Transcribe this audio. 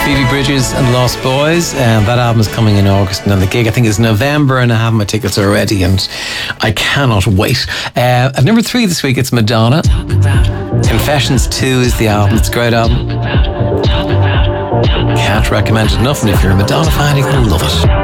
Phoebe Bridgers and the Lost Boys. That album is coming in August, and then the gig I think is November, and I have my tickets already and I cannot wait. At number 3 this week, it's Madonna. Confessions 2 is the album. It's a great album. Can't recommend it enough, and if you're a Madonna fan, you're going to love it.